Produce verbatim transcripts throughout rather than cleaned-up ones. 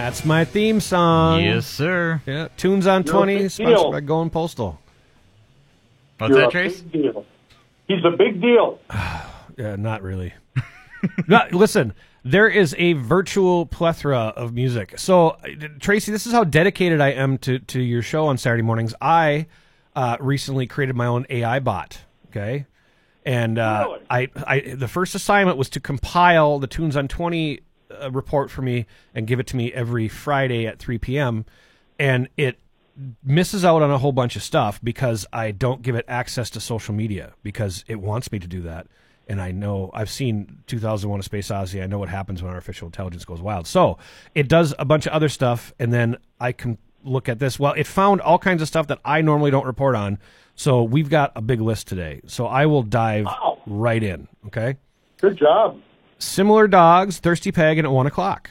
That's my theme song. Yes, sir. Yeah, Tunes on You're twenty, a sponsored deal. by Going Postal. What's You're that, a Trace? big deal. He's a big deal. Yeah, not really. No, listen, there is a virtual plethora of music. So, uh, Tracy, this is how dedicated I am to, to your show on Saturday mornings. I uh, recently created my own A I bot, okay? And uh, Really? I, I, the first assignment was to compile the Tunes on twenty uh, report for me and give it to me every Friday at three p.m., and it misses out on a whole bunch of stuff because I don't give it access to social media because it wants me to do that. And I know I've seen two thousand one: A Space Odyssey. I know what happens when artificial intelligence goes wild. So it does a bunch of other stuff, and then I can look at this. Well, it found all kinds of stuff that I normally don't report on. So we've got a big list today. So I will dive Wow. right in. Okay. Good job. Similar Dogs, Thirsty Pagan at one o'clock.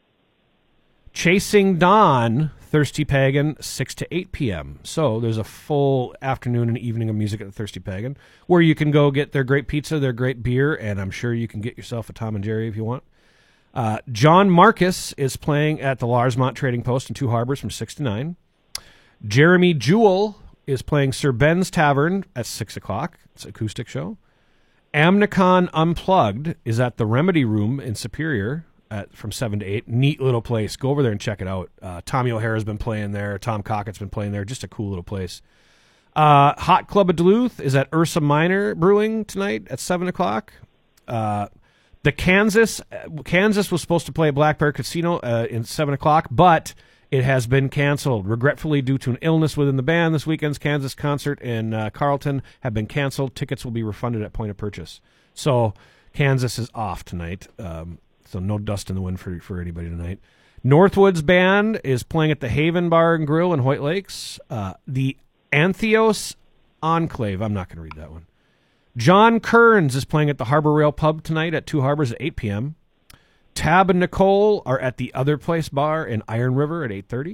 Chasing Dawn, Thirsty Pagan, six to eight p.m. So there's a full afternoon and evening of music at the Thirsty Pagan where you can go get their great pizza, their great beer, and I'm sure you can get yourself a Tom and Jerry if you want. Uh, John Marcus is playing at the Larsmont Trading Post in Two Harbors from six to nine. Jeremy Jewell is playing Sir Ben's Tavern at six o'clock. It's an acoustic show. Amnicon Unplugged is at the Remedy Room in Superior at, from seven to eight. Neat little place. Go over there and check it out. Uh, Tommy O'Hara's been playing there. Tom Cockett's been playing there. Just a cool little place. Uh, Hot Club of Duluth is at Ursa Minor Brewing tonight at seven o'clock. Uh, the Kansas Kansas was supposed to play at Black Bear Casino uh, in seven o'clock, but it has been canceled, regretfully due to an illness within the band. This weekend's Kansas concert in uh, Carlton have been canceled. Tickets will be refunded at point of purchase. So Kansas is off tonight. Um, so no dust in the wind for, for anybody tonight. Northwoods Band is playing at the Haven Bar and Grill in Hoyt Lakes. Uh, the Antheos Enclave. I'm not going to read that one. John Kearns is playing at the Harbor Rail Pub tonight at Two Harbors at eight p.m. Tab and Nicole are at the Other Place Bar in Iron River at eight thirty.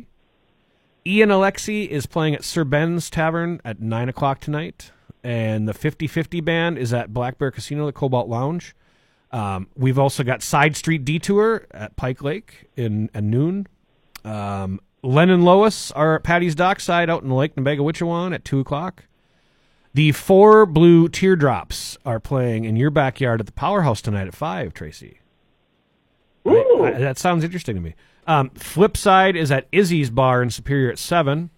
Ian Alexi is playing at Sir Ben's Tavern at nine o'clock tonight. And the fifty fifty Band is at Black Bear Casino, the Cobalt Lounge. Um, we've also got Side Street Detour at Pike Lake in at noon. Um, Len and Lois are at Patty's Dockside out in Lake Nebaga-Witchewan at two o'clock. The Four Blue Teardrops are playing in your backyard at the Powerhouse tonight at five, Tracy. Ooh. I, I, that sounds interesting to me. Um, Flipside is at Izzy's Bar in Superior at seven.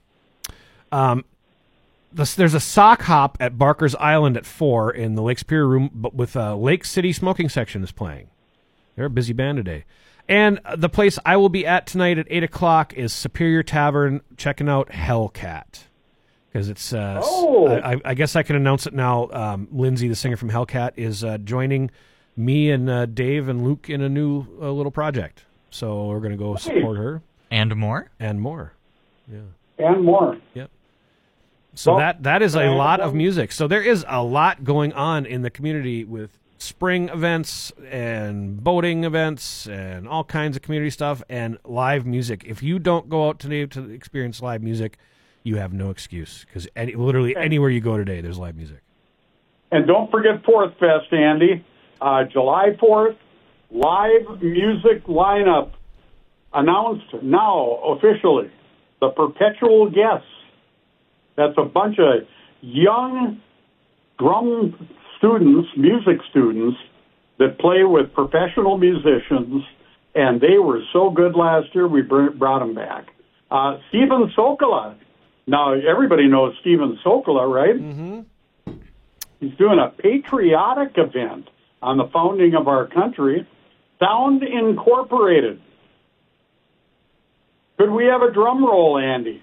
Um, the, there's a sock hop at Barker's Island at four in the Lake Superior room, but with a Lake City smoking section is playing. They're a busy band today. And the place I will be at tonight at eight o'clock is Superior Tavern, checking out Hellcat. Because it's, uh, Oh. I, I guess I can announce it now. Um, Lindsay, the singer from Hellcat, is uh, joining me and uh, Dave and Luke in a new uh, little project. So we're going to go support her. And more? And more. Yeah. And more. Yep. So Well, that that is a and- lot of music. So there is a lot going on in the community with spring events and boating events and all kinds of community stuff and live music. If you don't go out today to experience live music, you have no excuse because any, literally anywhere you go today, there's live music. And don't forget Fourth Fest, Andy. Uh, July fourth, live music lineup announced now officially. The Perpetual Guests. That's a bunch of young drum students, music students, that play with professional musicians, and they were so good last year, we br- brought them back. Uh, Steven Sokola. Now, everybody knows Steven Sokola, right? Mm-hmm. He's doing a patriotic event on the founding of our country, Sound Incorporated. Could we have a drum roll, Andy?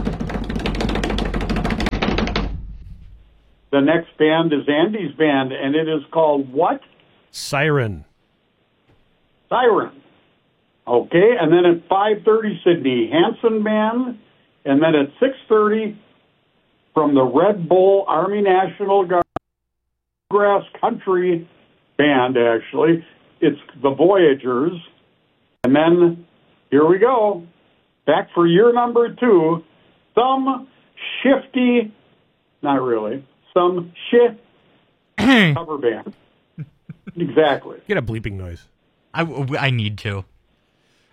The next band is Andy's band, and it is called what? Siren. Siren. Okay, and then at five thirty, Sydney Hanson Band, and then at six thirty, from the Red Bull Army National Guard Grass Country Band, actually, it's the Voyagers. And then, here we go, back for year number two, some shifty, not really, some shit cover band. Exactly. Get a bleeping noise. I, I need to.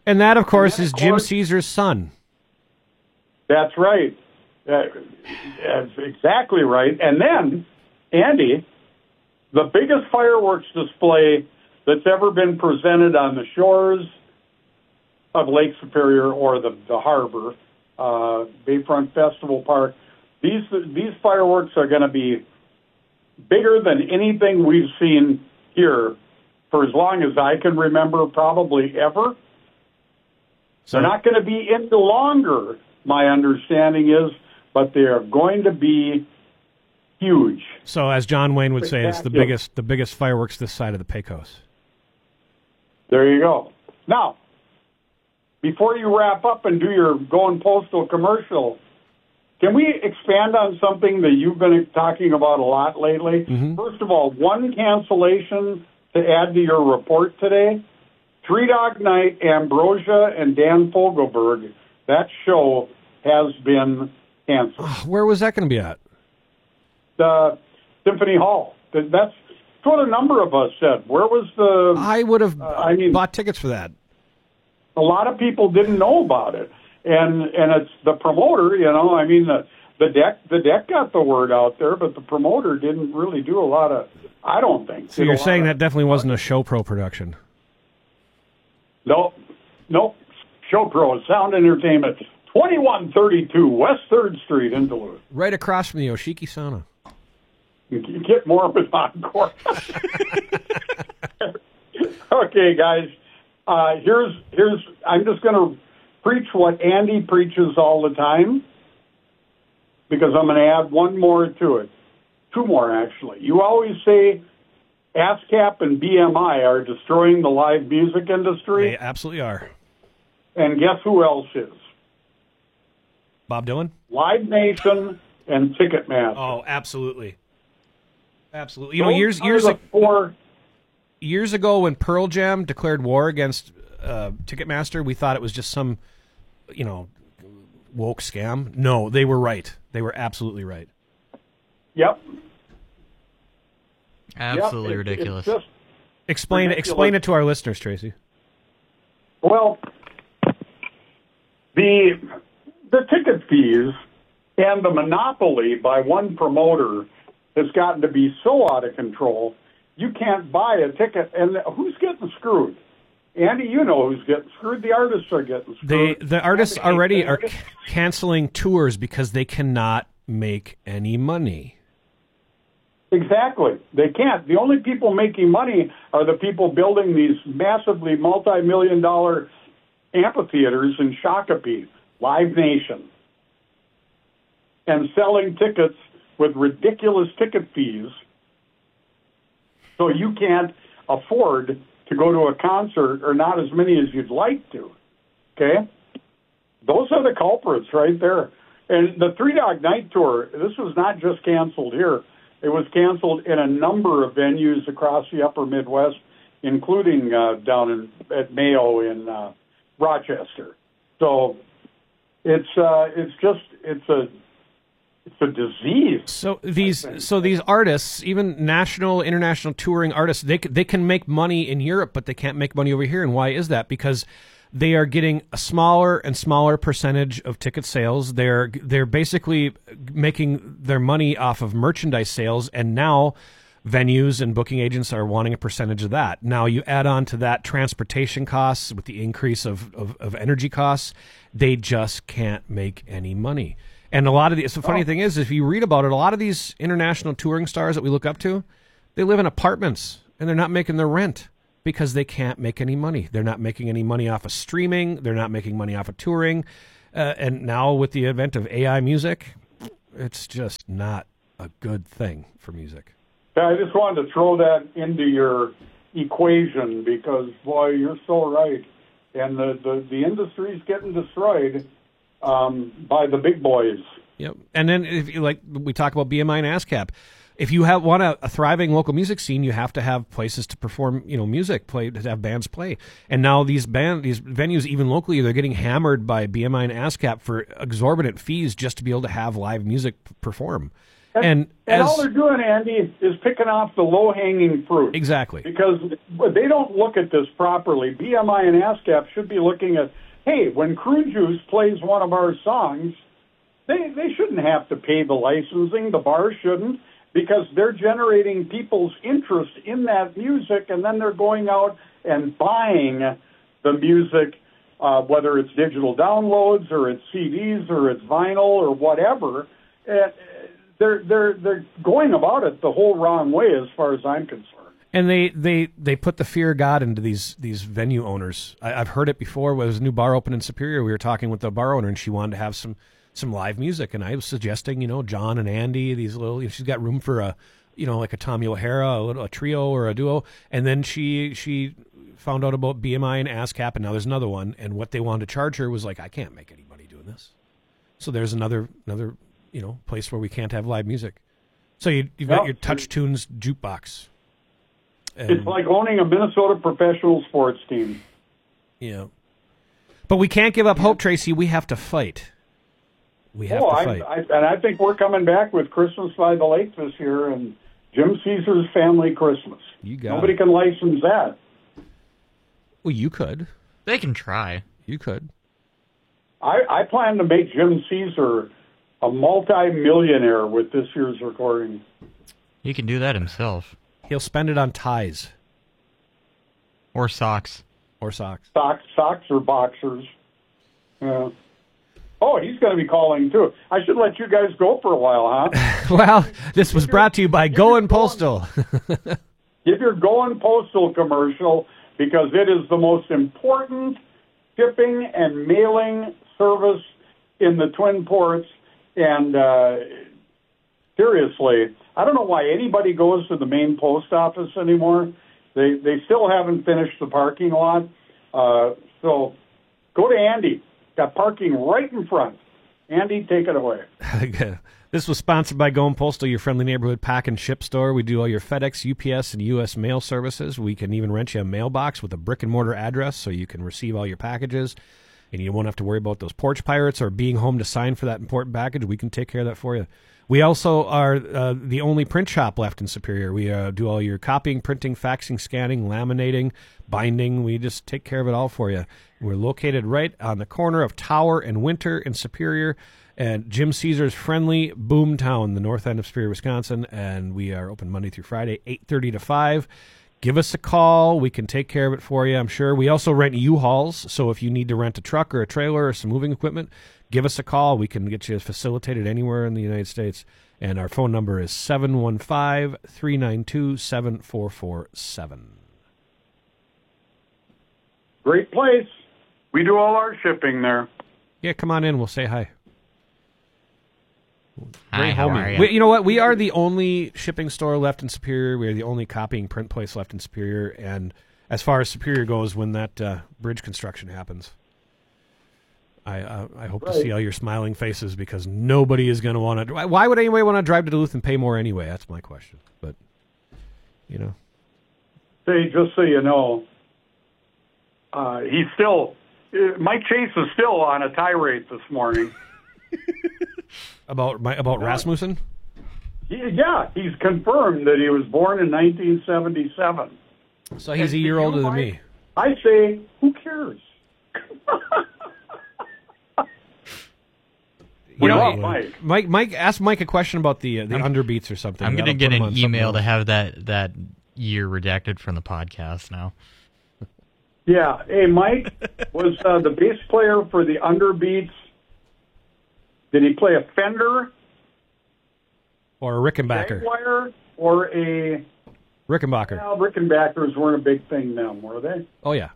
And that, of course, And is then, of Jim course- Caesar's son. That's right. Uh, that's exactly right. And then, Andy, the biggest fireworks display that's ever been presented on the shores of Lake Superior or the, the harbor, uh, Bayfront Festival Park, these these fireworks are going to be bigger than anything we've seen here for as long as I can remember, probably ever. So They're not going to be any longer, my understanding is, but they are going to be huge. So, as John Wayne would say, it's the Spectacular. biggest the biggest fireworks this side of the Pecos. There you go. Now, before you wrap up and do your Going Postal commercial, can we expand on something that you've been talking about a lot lately? Mhm. First of all, one cancellation to add to your report today. Three Dog Night, Ambrosia, and Dan Fogelberg, that show has been canceled. Where was that going to be at? The Symphony Hall. That- That's what a number of us said. Where was the... I would have Uh, I mean- bought tickets for that. A lot of people didn't know about it. And and it's the promoter, you know, I mean, the, the deck the deck got the word out there, but the promoter didn't really do a lot of, I don't think. So did a you're lot saying of- that definitely wasn't a show pro production. No, no. Show Pro, Sound Entertainment, twenty-one thirty-two West third Street in Duluth. Right across from the Oshiki sauna. You can get more with Encore. Okay, guys. Uh, here's here's. I'm just going to preach what Andy preaches all the time, because I'm going to add one more to it. Two more, actually. You always say ASCAP and B M I are destroying the live music industry, They absolutely are. and guess who else is? Bob Dylan? Live Nation and Ticketmaster. Oh, absolutely. Absolutely. You know, Those years are years the ag- four. years ago when Pearl Jam declared war against uh, Ticketmaster, we thought it was just some, you know, woke scam. No, they were right. They were absolutely right. Yep. Absolutely Yep, it- ridiculous. It's just, Explain Ridiculous. explain it to our listeners, Tracy. well, the the ticket fees and the monopoly by one promoter has gotten to be so out of control. You can't buy a ticket, and who's getting screwed? Andy, you know who's getting screwed. The artists are getting They screwed. the artists And the- already the are artists- c- canceling tours because they cannot make any money. Exactly. They can't. The only people making money are the people building these massively multi-million dollar amphitheaters in Shakopee, Live Nation, and selling tickets with ridiculous ticket fees, so you can't afford to go to a concert, or not as many as you'd like to. Okay? Those are the culprits right there. And the Three Dog Night Tour, this was not just canceled here. It was canceled in a number of venues across the upper Midwest, including uh, down in, at Mayo in uh, Rochester. So it's uh, it's just it's a it's a disease. So these so these artists, even national, international touring artists, they c- they can make money in Europe, but they can't make money over here. And why is that? Because they are getting a smaller and smaller percentage of ticket sales. They're they're basically making their money off of merchandise sales, and now venues and booking agents are wanting a percentage of that. Now you add on to that transportation costs with the increase of, of, of energy costs, they just can't make any money. And a lot of the, the funny Oh. thing is, if you read about it, a lot of these international touring stars that we look up to, they live in apartments and they're not making their rent because they can't make any money. They're not making any money off of streaming. They're not making money off of touring. Uh, and now with the advent of A I music, it's just not a good thing for music. I just wanted to throw that into your equation because, boy, you're so right. And the, the, the industry's getting destroyed um, by the big boys. Yep. And then if you like, we talk about B M I and ASCAP. If you have want a, a thriving local music scene, you have to have places to perform, you know, music, play, to have bands play. And now these band, these venues, even locally, they're getting hammered by B M I and ASCAP for exorbitant fees just to be able to have live music p- perform. And, And and as- all they're doing, Andy, is picking off the low-hanging fruit. Exactly. Because they don't look at this properly. B M I and ASCAP should be looking at, hey, when Crew Juice plays one of our songs, they, they shouldn't have to pay the licensing. The bar shouldn't, because they're generating people's interest in that music, and then they're going out and buying the music, uh, whether it's digital downloads or it's C Ds or it's vinyl or whatever. And they're they're they're going about it the whole wrong way, as far as I'm concerned. And they, they, they put the fear of God into these these venue owners. I, I've heard it before. There was a new bar open in Superior. We were talking with the bar owner, and she wanted to have some, some live music. And I was suggesting, you know, John and Andy, these little. You know, she's got room for a, you know, like a Tommy O'Hara, a little a trio or a duo. And then she she found out about B M I and ASCAP, and now there's another one. And what they wanted to charge her was like, I can't make any money doing this. So there's another another. you know, place where we can't have live music. So you, you've got Well, your Touch Tunes jukebox. And, It's like owning a Minnesota professional sports team. yeah. But we can't give up hope, Tracy. We have to fight. We have Oh, to I, fight. I, and I think we're coming back with Christmas by the Lake this year and Jim Caesar's Family Christmas. You got Nobody it. can license that. Well, you could. They can try. You could. I, I plan to make Jim Caesar a multi-millionaire with this year's recording. He can do that himself. He'll spend it on ties Or socks. or socks. Socks, socks or boxers. Yeah. Oh, he's going to be calling, too. I should let you guys go for a while, huh? Well, this was brought to you by Going Postal. Give your Going Postal commercial, because it is the most important shipping and mailing service in the Twin Ports. And uh, seriously, I don't know why anybody goes to the main post office anymore. They they still haven't finished the parking lot. Uh, so go to Andy. Got parking right in front. Andy, take it away. This was sponsored by Going Postal, your friendly neighborhood pack and ship store. We do all your FedEx, U P S, and U S mail services. We can even rent you a mailbox with a brick and mortar address so you can receive all your packages. And you won't have to worry about those porch pirates or being home to sign for that important package. We can take care of that for you. We also are uh, the only print shop left in Superior. We uh, do all your copying, printing, faxing, scanning, laminating, binding. We just take care of it all for you. We're located right on the corner of Tower and Winter in Superior, and Jim Caesar's friendly boom town, the north end of Superior, Wisconsin. And we are open Monday through Friday, eight thirty to five. Give us a call. We can take care of it for you, I'm sure. We also rent U-Hauls, so if you need to rent a truck or a trailer or some moving equipment, give us a call. We can get you facilitated anywhere in the United States. And our phone number is seven one five, three nine two, seven four four seven. Great place. We do all our shipping there. Yeah, come on in. We'll say hi. Hi, how homey. are you? We, you know what? We are the only shipping store left in Superior. We are the only copying print place left in Superior. And as far as Superior goes, when that uh, bridge construction happens, I uh, I hope Right. to see all your smiling faces, because nobody is going to want to. Why would anybody want to drive to Duluth and pay more anyway? That's my question. But, you know. Say, just so you know, uh, he's still, uh, Mike Chase is still on a tirade this morning. About my about Rasmussen? He, yeah, he's confirmed that he was born in nineteen seventy-seven. So he's a And year you, older than Mike? me. I say, who cares? You We know, love Mike. Mike, Mike, ask Mike a question about the uh, the underbeats or something. I'm That'll going to put get him an on something email to else. have that, that year redacted from the podcast now. Yeah. Hey, Mike was uh, the bass player for the Underbeats. Did he play a Fender, Or a Rickenbacker. Jaguar, or a... Rickenbacker. Well, Rickenbackers weren't a big thing then, were they? Oh yeah.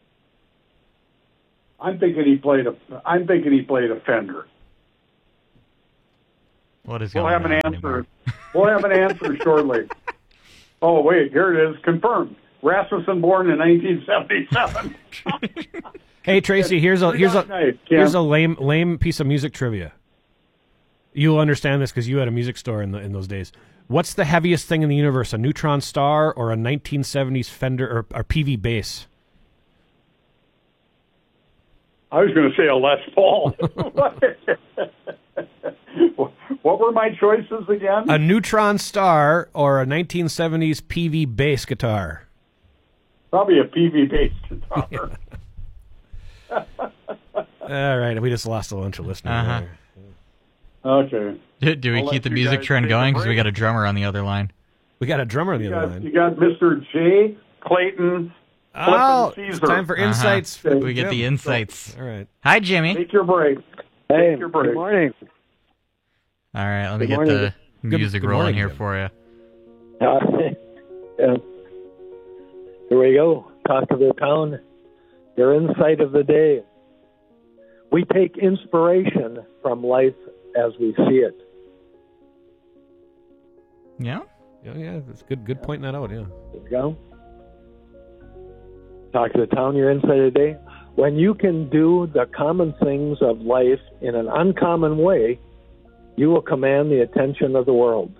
I'm thinking he played a. I'm thinking he played a Fender. What is We'll going have an on answer. anymore? We'll have an answer shortly. Oh wait, here it is, confirmed. Rasmussen born in nineteen seventy-seven. Hey Tracy, here's a here's a Nice, Kim. here's a lame lame piece of music trivia. You'll understand this because you had a music store in the, in those days. What's the heaviest thing in the universe, a neutron star or a nineteen seventies Fender or, or P V bass? I was going to say a Les Paul. What were my choices again? A Neutron Star or a nineteen seventies P V bass guitar? Probably a P V based guitar. Yeah. All right, we just lost a bunch of listeners. Uh-huh. there. Okay. Do, do we I'll keep let the you music guys trend take a going? Because we break. got a drummer on the other line. We got a drummer on the You other got, line. you got Mister J. Clayton. Oh, Flippin' it's Caesar. time for Uh-huh. insights. Okay. with We get the Jim. insights. All right. Hi, Jimmy. Take your break. Hey, Take your break. good morning. All right, let me Good get morning. the Good- music good rolling morning, here Jim. for you. Uh, yeah. Here we go. Talk of the town. Your insight of the day. We take inspiration from life as we see it. Yeah? Yeah, yeah, that's good. Good pointing that out. Yeah. There we go. Talk of the town. Your insight of the day. When you can do the common things of life in an uncommon way, you will command the attention of the world.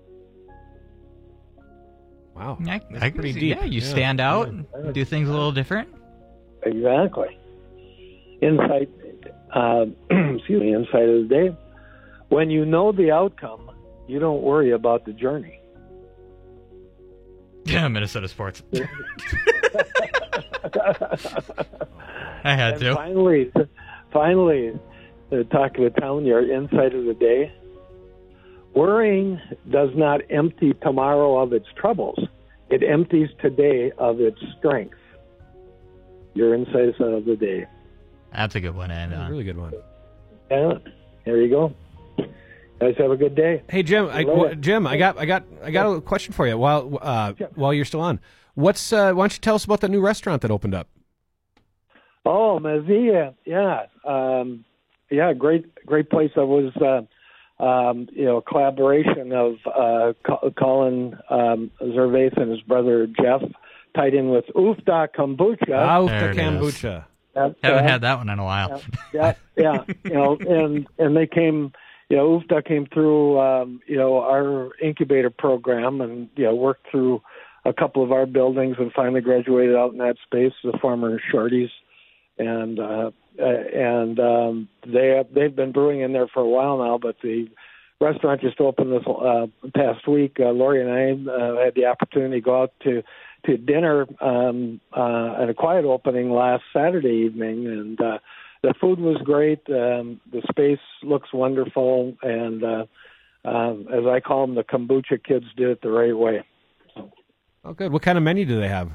Wow. I, That's I, pretty see- deep. Yeah, you Yeah, stand out, yeah. do things a little different. Exactly. Insight, uh, excuse me, insight of the day. When you know the outcome, you don't worry about the journey. Yeah, Minnesota sports. I had And to. finally, finally, the talk of the town, your insight of the day. Worrying does not empty tomorrow of its troubles. It empties today of its strength. Your insight of the day. That's a good one to end Yeah, on. really good one. Yeah, there you go. Guys, have a good day. Hey Jim, I, Later. w- Jim, I got, I got, I got a question for you. While, uh, while you're still on, what's, uh, why don't you tell us about the new restaurant that opened up? Oh, Mazia, yeah, um, yeah, great, great place. I was, uh, um, you know, a collaboration of uh, Co- Colin um, Zervaith and his brother Jeff, tied in with Ufta Kombucha. Out There the it is. kombucha. That- Haven't that- had that one in a while. yeah, yeah, you know, and and they came, you know, Ufta came through, um, you know, our incubator program, and you know, worked through a couple of our buildings, and finally graduated out in that space, the former Shorties, and uh, uh, and um, they have, they've been brewing in there for a while now, but the restaurant just opened this uh, past week. Uh, Lori and I uh, had the opportunity to go out to. to dinner um, uh, at a quiet opening last Saturday evening, and uh, the food was great. Um, the space looks wonderful, and uh, um, as I call them, the kombucha kids did it the right way. Oh, good. What kind of menu do they have?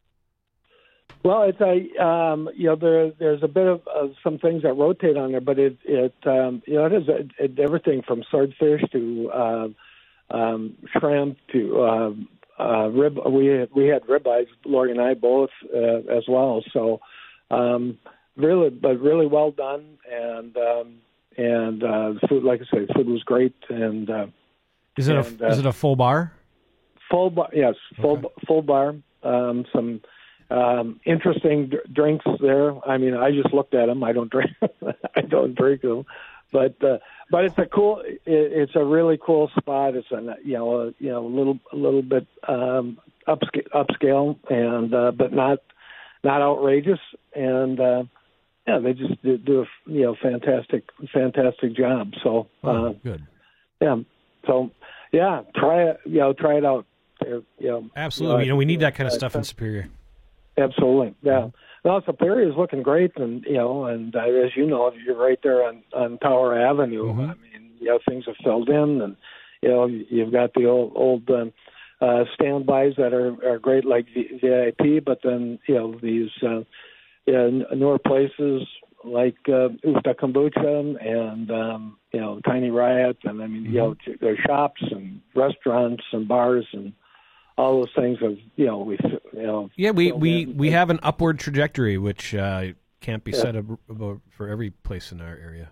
Well, it's a um, you know there there's a bit of uh, some things that rotate on there, but it it um, you know it is it, it, everything from swordfish to uh, um, shrimp to um, uh, rib. We we had ribeyes, Lori and I both uh, as well. So um, really, but really well done, and um, and uh, the food, like I said, the food was great, and uh, Is it And, a, uh, is it a full bar? full bar. Yes, full Okay. full bar. Um, some um, interesting d- drinks there. I mean, I just looked at them. I don't drink. I don't drink them, but uh, but it's a cool. It, it's a really cool spot. It's a you know a, you know a little a little bit um, upscale, upscale and uh, but not not outrageous. And uh, yeah, they just do, do a you know fantastic fantastic job. So uh, Oh, good. yeah, so yeah, try it. You know, try it out. You know, Absolutely. You know, we need that kind of stuff in Superior. Absolutely, yeah. Well, Superior is looking great, and you know, and uh, as you know, you're right there on, on Tower Avenue. Mhm. I mean, you know, things have filled in, and you know, you've got the old old um, uh, standbys that are, are great, like V- VIP, but then you know these uh, yeah, n- newer places like uh, Ufta Kombucha and um, you know Tiny Riot, and I mean, you know, there's shops and restaurants and bars and all those things have, you know, we, you know. Yeah, we, filled we, in. we have an upward trajectory, which uh, can't be said ab- about for every place in our area.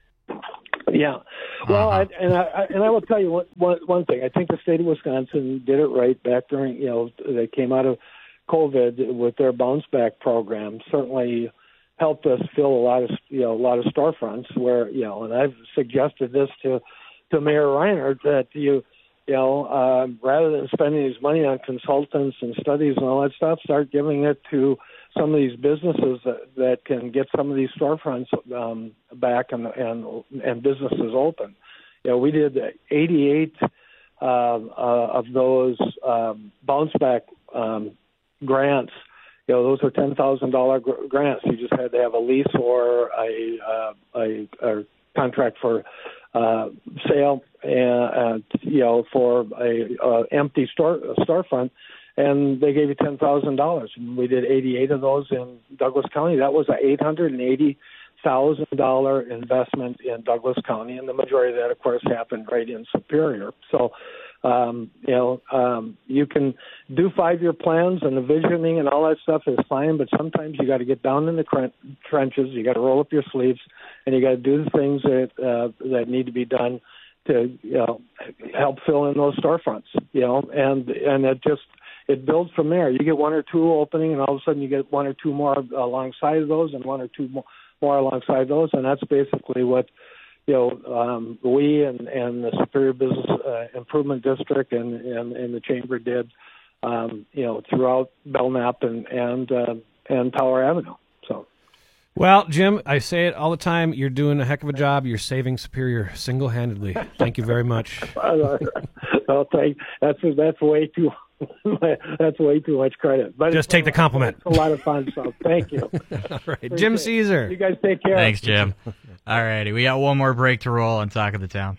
Yeah. Well, Uh-huh. I, and I, I and I will tell you one, one one thing. I think the state of Wisconsin did it right back during, you know, they came out of COVID with their bounce back program. Certainly helped us fill a lot of, you know, a lot of storefronts where, you know, and I've suggested this to, to Mayor Reiner that you, you know, um, rather than spending his money on consultants and studies and all that stuff, start giving it to some of these businesses that, that can get some of these storefronts um, back and, and and businesses open. you know, we did eighty-eight uh, uh, of those um, bounce back um, grants. You know, those are ten thousand dollar gr- grants. You just had to have a lease or a uh, a, a contract for uh, sale, and uh, you know, for a uh, empty store a storefront, and they gave you ten thousand dollars. And we did eighty-eight of those in Douglas County. That was a eight hundred and eighty thousand dollar investment in Douglas County, and the majority of that, of course, happened right in Superior. So. Um, you know, um, you can do five-year plans and the visioning and all that stuff is fine, but sometimes you got to get down in the cr- trenches. You got to roll up your sleeves, and you got to do the things that uh, that need to be done to, you know, help fill in those storefronts. You know, and and it just it builds from there. You get one or two opening, and all of a sudden you get one or two more alongside of those, and one or two more, more alongside those, and that's basically what. You know, um, we and, and the Superior Business uh, Improvement District and, and, and the Chamber did, um, you know, throughout Belknap and and, uh, and Tower Avenue. So, well, Jim, I say it all the time. You're doing a heck of a job. You're saving Superior single-handedly. Thank you very much. Well, thank, that's that's way too that's way too much credit. But just take the compliment. It's a lot of fun. So, thank you. All right, Jim Caesar. You guys take care. Thanks, Jim. All righty, we got one more break to roll on Talk of the Town.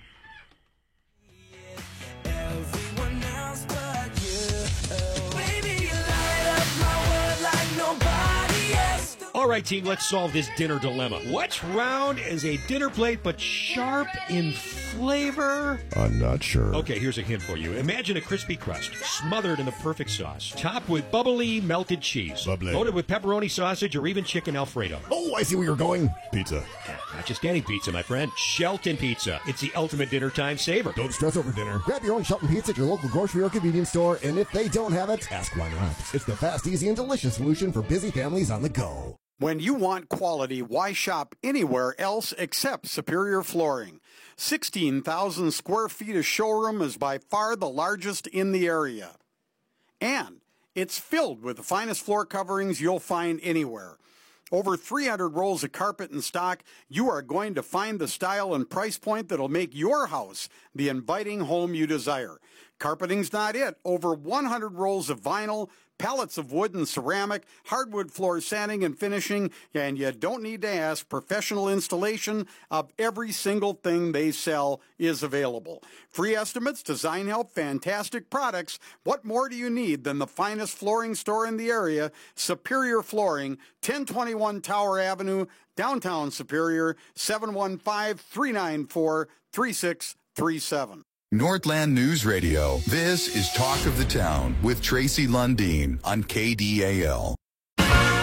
All right, team, let's solve this dinner dilemma. What's round as a dinner plate but sharp in flavor? I'm not sure. Okay, here's a hint for you. Imagine a crispy crust smothered in the perfect sauce, topped with bubbly melted cheese, Bubbly. loaded with pepperoni sausage or even chicken Alfredo. Oh, I see where you're going. Pizza. Not just any pizza, my friend. Shelton Pizza. It's the ultimate dinner time saver. Don't stress over dinner. Grab your own Shelton Pizza at your local grocery or convenience store, and if they don't have it, ask why not. It's the fast, easy, and delicious solution for busy families on the go. When you want quality, why shop anywhere else except Superior Flooring? sixteen thousand square feet of showroom is by far the largest in the area. And it's filled with the finest floor coverings you'll find anywhere. Over three hundred rolls of carpet in stock, you are going to find the style and price point that'll make your house the inviting home you desire. Carpeting's not it. Over one hundred rolls of vinyl, pallets of wood and ceramic, hardwood floor sanding and finishing, and you don't need to ask, professional installation of every single thing they sell is available. Free estimates, design help, fantastic products. What more do you need than the finest flooring store in the area? Superior Flooring, ten twenty-one Tower Avenue, downtown Superior, seven one five, three nine four, three six three seven. Northland News Radio. This is Talk of the Town with Tracy Lundeen on K D A L.